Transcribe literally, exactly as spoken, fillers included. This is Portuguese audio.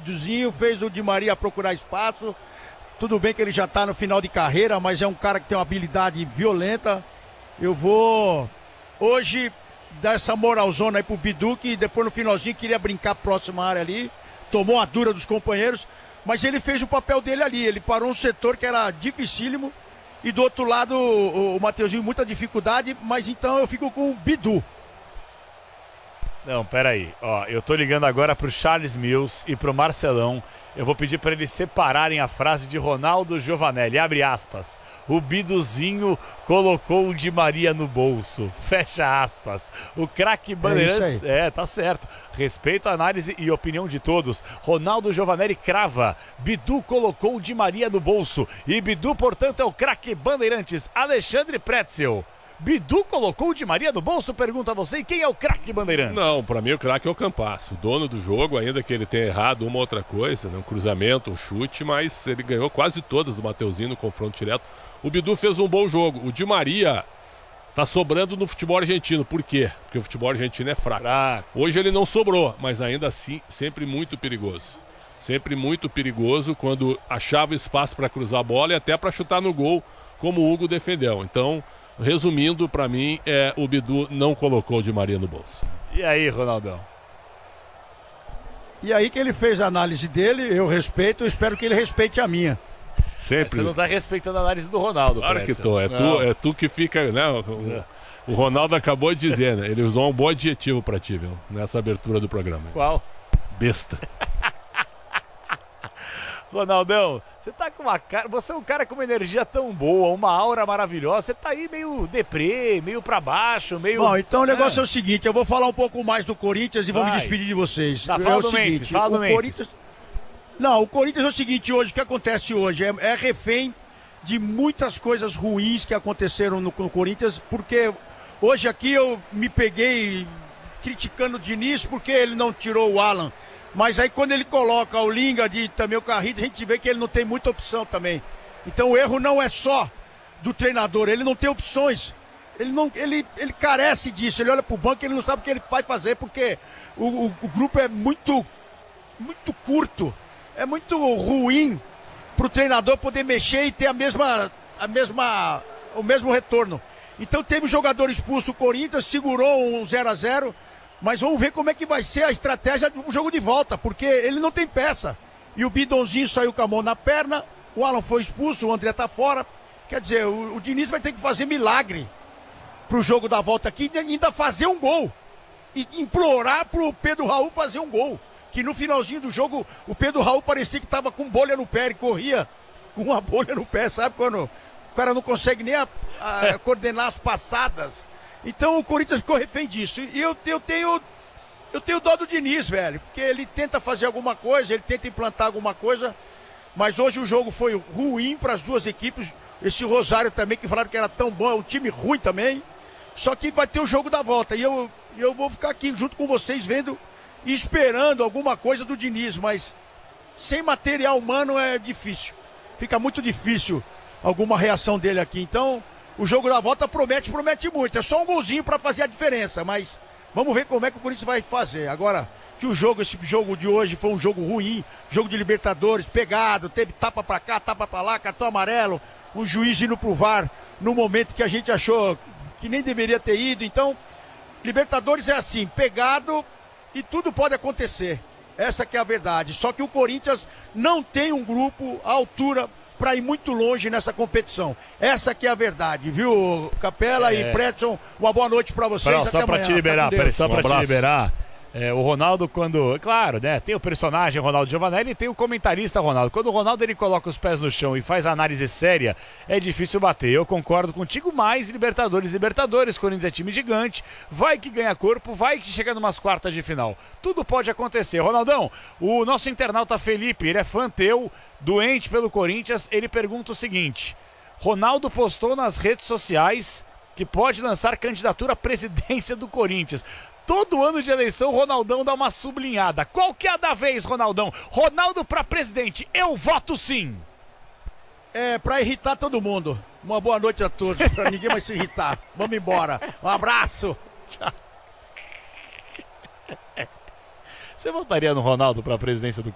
Biduzinho, fez o Di Maria procurar espaço. Tudo bem que ele já está no final de carreira, mas é um cara que tem uma habilidade violenta. Eu vou hoje dar essa moralzona aí pro Bidu, que depois no finalzinho queria brincar próxima área ali. Tomou a dura dos companheiros, mas ele fez o papel dele ali. Ele parou um setor que era dificílimo. E do outro lado, o, o Mateuzinho, muita dificuldade, mas então eu fico com o Bidu. Não, peraí. Ó, eu tô ligando agora pro Charles Mills e pro Marcelão. Eu vou pedir para eles separarem a frase de Ronaldo Giovanelli. Abre aspas. O Biduzinho colocou o Di Maria no bolso. Fecha aspas. O craque Bandeirantes... É, é, tá certo. Respeito a análise e opinião de todos. Ronaldo Giovanelli crava. Bidu colocou o Di Maria no bolso. E Bidu, portanto, é o craque Bandeirantes. Alexandre Pretzel. Bidu colocou o Di Maria no bolso? Pergunta a você. E quem é o craque Bandeirantes? Não, pra mim o craque é o Campasso, o dono do jogo, ainda que ele tenha errado uma outra coisa, né? Um cruzamento, um chute, mas ele ganhou quase todas do Mateuzinho no confronto direto. O Bidu fez um bom jogo. O Di Maria tá sobrando no futebol argentino. Por quê? Porque o futebol argentino é fraco. fraco. Hoje ele não sobrou, mas ainda assim sempre muito perigoso. Sempre muito perigoso quando achava espaço para cruzar a bola e até para chutar no gol, como o Hugo defendeu. Então, resumindo, para mim, é, o Bidu não colocou o Di Maria no bolso. E aí, Ronaldão? E aí que ele fez a análise dele, eu respeito, eu espero que ele respeite a minha. Sempre. Você não tá respeitando a análise do Ronaldo, Claro Pretzel. que tô, é tu, é tu que fica, né? O, o Ronaldo acabou de dizer, né? Ele usou um bom adjetivo pra ti, viu? Nessa abertura do programa. Qual? Besta. Ronaldão, você tá com uma cara. Você é um cara com uma energia tão boa, uma aura maravilhosa. Você tá aí meio deprê, meio pra baixo, meio. Bom, então o negócio é, é o seguinte: eu vou falar um pouco mais do Corinthians e vamos Vai. despedir de vocês. Tá, é fala o do seguinte, Memphis, fala do o Memphis. Corinthians... Não, o Corinthians é o seguinte: hoje, o que acontece hoje é, é refém de muitas coisas ruins que aconteceram no, no Corinthians, porque hoje aqui eu me peguei criticando o Diniz porque ele não tirou o Alan. Mas aí quando ele coloca o Lingard e também o Carrillo, a gente vê que ele não tem muita opção também. Então o erro não é só do treinador, ele não tem opções. Ele, não, ele, ele carece disso, ele olha pro banco e ele não sabe o que ele vai fazer, porque o, o, o grupo é muito, muito curto, é muito ruim pro treinador poder mexer e ter a mesma, a mesma, o mesmo retorno. Então teve um jogador expulso, o Corinthians segurou um zero a zero. Mas vamos ver como é que vai ser a estratégia do jogo de volta, porque ele não tem peça. E o Bidonzinho saiu com a mão na perna, o Alan foi expulso, o André tá fora. Quer dizer, o, o Diniz vai ter que fazer milagre pro jogo da volta aqui e ainda fazer um gol. E implorar pro Pedro Raul fazer um gol. Que no finalzinho do jogo, o Pedro Raul parecia que tava com bolha no pé, ele corria com uma bolha no pé, sabe? Quando o cara não consegue nem a, a, coordenar as passadas. Então o Corinthians ficou refém disso. E eu, eu tenho eu tenho dó do Diniz, velho. Porque ele tenta fazer alguma coisa, ele tenta implantar alguma coisa. Mas hoje o jogo foi ruim para as duas equipes. Esse Rosário também, que falaram que era tão bom, é um time ruim também. Só que vai ter o jogo da volta. E eu, eu vou ficar aqui junto com vocês vendo e esperando alguma coisa do Diniz. Mas sem material humano é difícil. Fica muito difícil alguma reação dele aqui. Então... o jogo da volta promete, promete muito. É só um golzinho para fazer a diferença, mas vamos ver como é que o Corinthians vai fazer. Agora, que o jogo, esse jogo de hoje foi um jogo ruim, jogo de Libertadores, pegado, teve tapa para cá, tapa para lá, cartão amarelo, o juiz indo pro V A R no momento que a gente achou que nem deveria ter ido. Então, Libertadores é assim, pegado e tudo pode acontecer. Essa que é a verdade. Só que o Corinthians não tem um grupo à altura para ir muito longe nessa competição. Essa que é a verdade, viu, Capela é. e Pretzel? Uma boa noite para vocês. Não, só para te liberar, peraí, só um para te liberar. É, o Ronaldo, quando... Claro, né? Tem o personagem Ronaldo Giovanelli e tem o comentarista Ronaldo. Quando o Ronaldo ele coloca os pés no chão e faz análise séria, é difícil bater. Eu concordo contigo, mas Libertadores, Libertadores, Corinthians é time gigante, vai que ganha corpo, vai que chega numas quartas de final. Tudo pode acontecer. Ronaldão, o nosso internauta Felipe, ele é fã teu, doente pelo Corinthians, ele pergunta o seguinte: Ronaldo postou nas redes sociais que pode lançar candidatura à presidência do Corinthians. Todo ano de eleição, o Ronaldão dá uma sublinhada. Qual que é a da vez, Ronaldão? Ronaldo pra presidente, eu voto sim. É, pra irritar todo mundo. Uma boa noite a todos, pra ninguém mais se irritar. Vamos embora. Um abraço. Tchau. Você votaria no Ronaldo pra presidência do